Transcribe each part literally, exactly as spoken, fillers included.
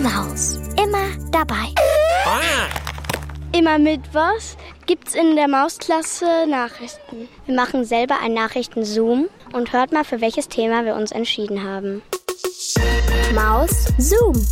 Maus. Immer dabei. Immer mittwochs gibt's in der Mausklasse Nachrichten. Wir machen selber einen Nachrichten-Zoom und hört mal, für welches Thema wir uns entschieden haben. Maus Zoom.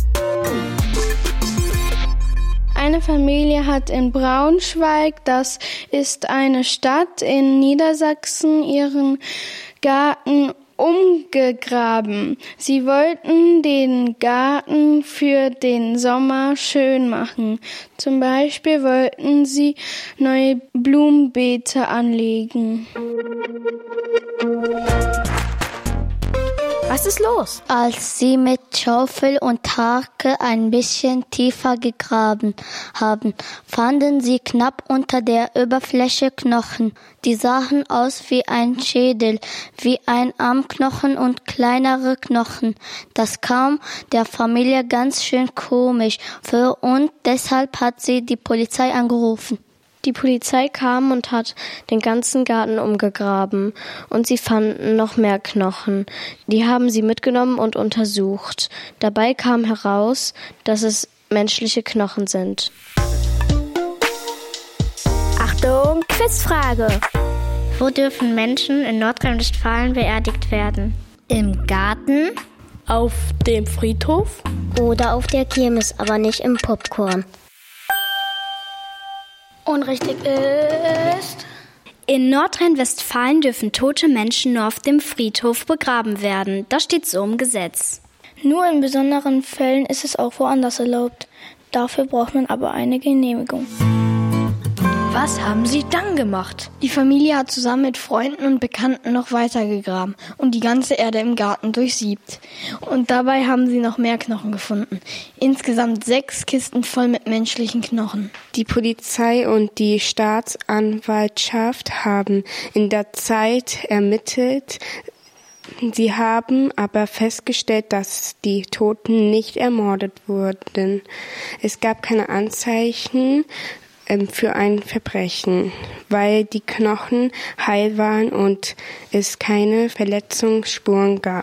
Eine Familie hat in Braunschweig, das ist eine Stadt in Niedersachsen, ihren Garten umgegraben. Sie wollten den Garten für den Sommer schön machen. Zum Beispiel wollten sie neue Blumenbeete anlegen. Was ist los? Als sie mit Schaufel und Hake ein bisschen tiefer gegraben haben, fanden sie knapp unter der Oberfläche Knochen. Die sahen aus wie ein Schädel, wie ein Armknochen und kleinere Knochen. Das kam der Familie ganz schön komisch vor und deshalb hat sie die Polizei angerufen. Die Polizei kam und hat den ganzen Garten umgegraben und sie fanden noch mehr Knochen. Die haben sie mitgenommen und untersucht. Dabei kam heraus, dass es menschliche Knochen sind. Achtung, Quizfrage. Wo dürfen Menschen in Nordrhein-Westfalen beerdigt werden? Im Garten? Auf dem Friedhof? Oder auf der Kirmes, aber nicht im Popcorn. Unrichtig ist... In Nordrhein-Westfalen dürfen tote Menschen nur auf dem Friedhof begraben werden. Das steht so im Gesetz. Nur in besonderen Fällen ist es auch woanders erlaubt. Dafür braucht man aber eine Genehmigung. Was haben Sie dann gemacht? Die Familie hat zusammen mit Freunden und Bekannten noch weiter gegraben und die ganze Erde im Garten durchsiebt. Und dabei haben sie noch mehr Knochen gefunden. Insgesamt sechs Kisten voll mit menschlichen Knochen. Die Polizei und die Staatsanwaltschaft haben in der Zeit ermittelt. Sie haben aber festgestellt, dass die Toten nicht ermordet wurden. Es gab keine Anzeichen für ein Verbrechen, weil die Knochen heil waren und es keine Verletzungsspuren gab.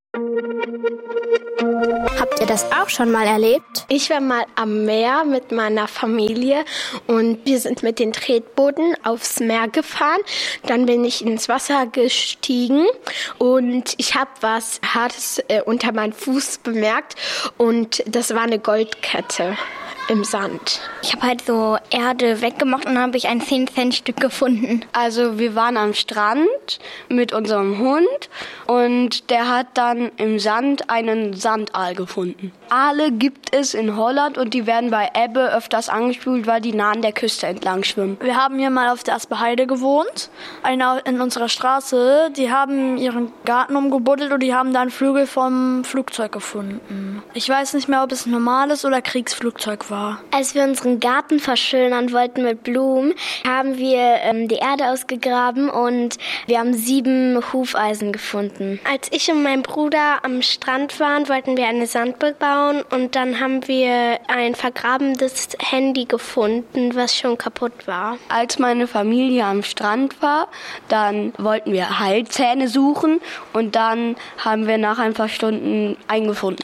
Habt ihr das auch schon mal erlebt? Ich war mal am Meer mit meiner Familie und wir sind mit den Tretbooten aufs Meer gefahren. Dann bin ich ins Wasser gestiegen und ich habe was Hartes äh, unter meinen Fuß bemerkt und das war eine Goldkette im Sand. Ich habe halt so Erde weggemacht und dann habe ich ein zehn Cent Stück gefunden. Also wir waren am Strand mit unserem Hund und der hat dann im Sand einen Sandaal gefunden. Aale gibt es in Holland und die werden bei Ebbe öfters angespült, weil die nah an der Küste entlang schwimmen. Wir haben hier mal auf der Asperheide gewohnt, einer in unserer Straße. Die haben ihren Garten umgebuddelt und die haben da einen Flügel vom Flugzeug gefunden. Ich weiß nicht mehr, ob es ein normales oder Kriegsflugzeug war. Als wir unseren Garten verschönern wollten mit Blumen, haben wir ähm, die Erde ausgegraben und wir haben sieben Hufeisen gefunden. Als ich und mein Bruder am Strand waren, wollten wir eine Sandburg bauen und dann haben wir ein vergrabenes Handy gefunden, was schon kaputt war. Als meine Familie am Strand war, dann wollten wir Heilzähne suchen und dann haben wir nach ein paar Stunden einen gefunden.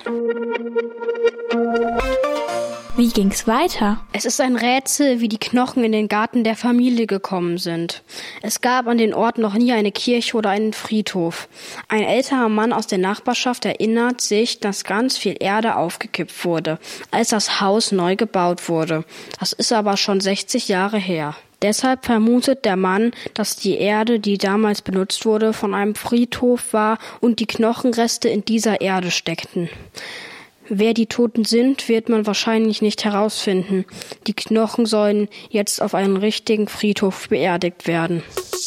Wie ging's weiter? Es ist ein Rätsel, wie die Knochen in den Garten der Familie gekommen sind. Es gab an den Ort noch nie eine Kirche oder einen Friedhof. Ein älterer Mann aus der Nachbarschaft erinnert sich, dass ganz viel Erde aufgekippt wurde, als das Haus neu gebaut wurde. Das ist aber schon sechzig Jahre her. Deshalb vermutet der Mann, dass die Erde, die damals benutzt wurde, von einem Friedhof war und die Knochenreste in dieser Erde steckten. Wer die Toten sind, wird man wahrscheinlich nicht herausfinden. Die Knochen sollen jetzt auf einen richtigen Friedhof beerdigt werden.